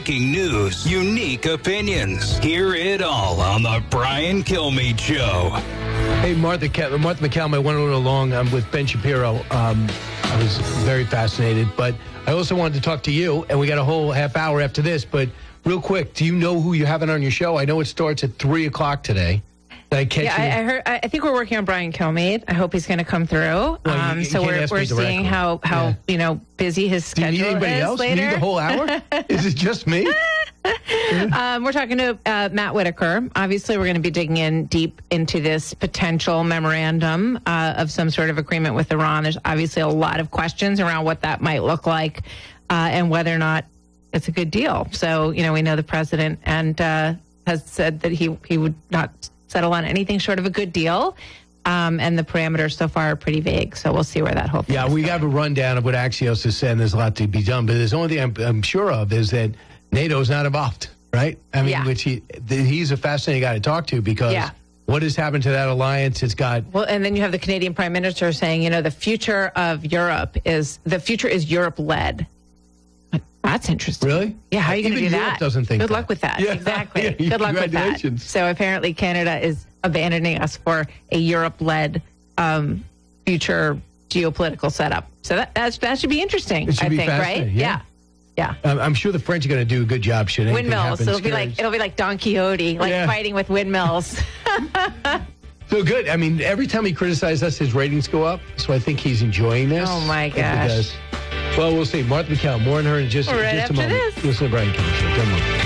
breaking news, unique opinions. Hear it all on the Brian Kilmeade Show. Hey, Martha McCallum, I went a little long. I'm with Ben Shapiro. I was very fascinated, but I also wanted to talk to you, and we got a whole half hour after this, but real quick, do you know who you're having on your show? I know it starts at 3 o'clock today. I heard. I think we're working on Brian Kilmeade. I hope he's going to come through. Well, you so we're seeing how busy his schedule is. Do you need anybody else? Later. Do you need the whole hour? Is it just me? We're talking to Matt Whitaker. Obviously, we're going to be digging in deep into this potential memorandum of some sort of agreement with Iran. There's obviously a lot of questions around what that might look like and whether or not it's a good deal. So, we know the president has said that he would not settle on anything short of a good deal. And the parameters so far are pretty vague. So we'll see where that whole thing is. We got a rundown of what Axios has said, and there's a lot to be done. But there's only thing I'm sure of is that NATO's not involved, right? I mean, which he's a fascinating guy to talk to because what has happened to that alliance? It's got... Well, and then you have the Canadian Prime Minister saying, the future of Europe is Europe-led. That's interesting. Really? Yeah, how are you going to do Europe that? Doesn't think Good that. luck with that. Yeah. Exactly. Yeah, Good luck with that. So apparently Canada is abandoning us for a Europe-led future geopolitical setup. So that should be interesting, It should be think, right? fascinating, yeah. Yeah. I'm sure the French are going to do a good job. Should anything windmills. happen, It'll be like Don Quixote, fighting with windmills. So good. I mean, every time he criticizes us, his ratings go up. So I think he's enjoying this. Oh my gosh. Well, we'll see. Martha McCallum, more on her in just a moment. This. Listen to Brian Kilmeade Show. Come on.